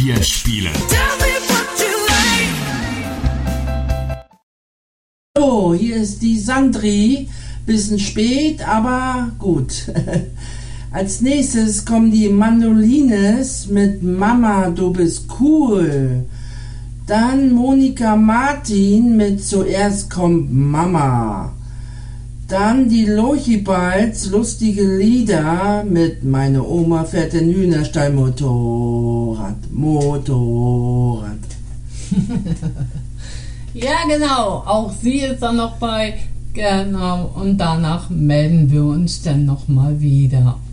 Klavierspielen. Hallo, hier ist die Sandri. Bisschen spät, aber gut. Als nächstes kommen die Mandolines mit Mama, du bist cool. Dann Monika Martin mit Zuerst kommt Mama. Dann die Lochibalds lustige Lieder mit Meine Oma fährt den Hühnerstall Motorrad. Ja, genau. Auch sie ist dann noch bei. Genau. Und danach melden wir uns dann nochmal wieder.